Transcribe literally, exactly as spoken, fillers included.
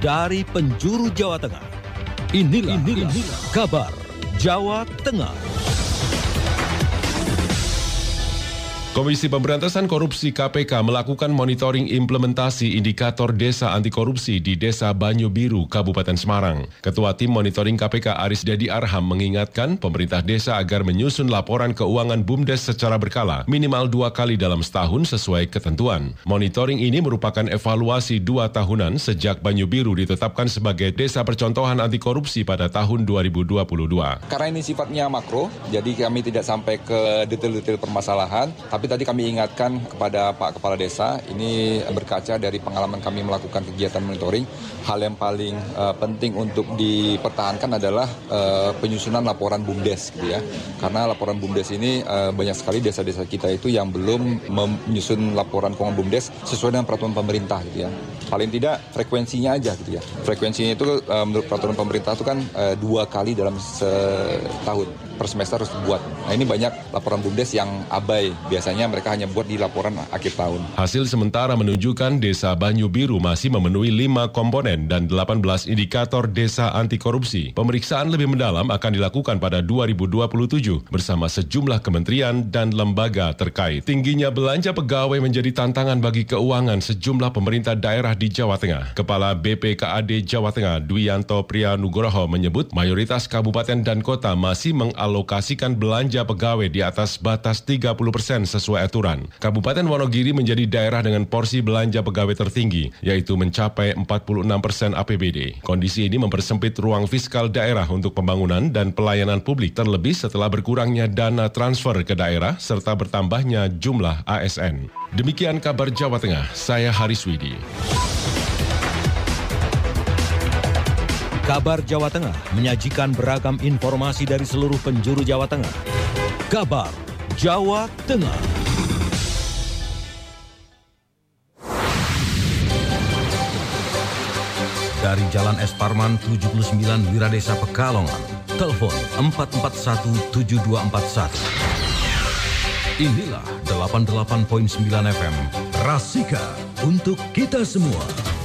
dari penjuru Jawa Tengah. Inilah, inilah, inilah kabar Jawa Tengah. Komisi Pemberantasan Korupsi K P K melakukan monitoring implementasi indikator desa anti korupsi di Desa Banyu Biru, Kabupaten Semarang. Ketua Tim Monitoring K P K Aris Dedi Arham mengingatkan pemerintah desa agar menyusun laporan keuangan BUMDes secara berkala, minimal dua kali dalam setahun sesuai ketentuan. Monitoring ini merupakan evaluasi dua tahunan sejak Banyu Biru ditetapkan sebagai desa percontohan anti korupsi pada tahun dua ribu dua puluh dua. Karena ini sifatnya makro, jadi kami tidak sampai ke detail-detail permasalahan. Tapi tadi kami ingatkan kepada Pak Kepala Desa, ini berkaca dari pengalaman kami melakukan kegiatan monitoring, hal yang paling uh, penting untuk dipertahankan adalah uh, penyusunan laporan BUMDes, gitu ya. Karena laporan BUMDes ini uh, banyak sekali desa-desa kita itu yang belum menyusun laporan keuangan BUMDes sesuai dengan peraturan pemerintah, gitu ya. Paling tidak frekuensinya aja, gitu ya. Frekuensinya itu uh, menurut peraturan pemerintah itu kan uh, dua kali dalam setahun, per semester harus dibuat. Nah ini banyak laporan BUMDes yang abai, biasanya mereka hanya buat di laporan akhir tahun. Hasil sementara menunjukkan Desa Banyu Biru masih memenuhi lima komponen dan delapan belas indikator desa anti korupsi. Pemeriksaan lebih mendalam akan dilakukan pada dua ribu dua puluh tujuh bersama sejumlah kementerian dan lembaga terkait. Tingginya belanja pegawai menjadi tantangan bagi keuangan sejumlah pemerintah daerah di Jawa Tengah. Kepala B P K A D Jawa Tengah Dwianto Priyanugroho menyebut mayoritas kabupaten dan kota masih mengalokasikan belanja pegawai di atas batas tiga puluh persen sesuai aturan. Kabupaten Wonogiri menjadi daerah dengan porsi belanja pegawai tertinggi, yaitu mencapai empat puluh enam persen A P B D. Kondisi ini mempersempit ruang fiskal daerah untuk pembangunan dan pelayanan publik, terlebih setelah berkurangnya dana transfer ke daerah serta bertambahnya jumlah A S N. Demikian kabar Jawa Tengah, saya Haris Widi. Kabar Jawa Tengah menyajikan beragam informasi dari seluruh penjuru Jawa Tengah. Kabar Jawa Tengah. Dari Jalan Es Parman tujuh puluh sembilan Wiradesa Pekalongan, telepon empat empat satu tujuh dua empat satu. Inilah delapan puluh delapan koma sembilan F M Rasika untuk kita semua.